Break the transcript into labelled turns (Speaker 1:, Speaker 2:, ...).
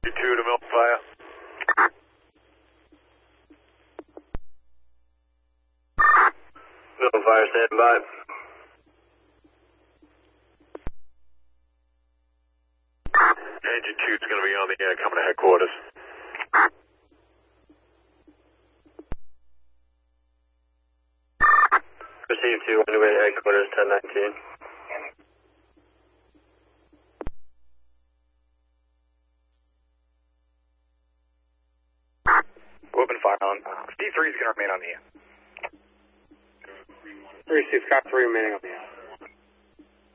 Speaker 1: 2 to Milk Fire. Milk Fire, stand by. Engine 2 is going to be on the air coming to headquarters. Proceed to underway to headquarters 1019.
Speaker 2: Open fire on. D3 is going to remain on the air.
Speaker 3: 3-6, got 3 remaining on the air.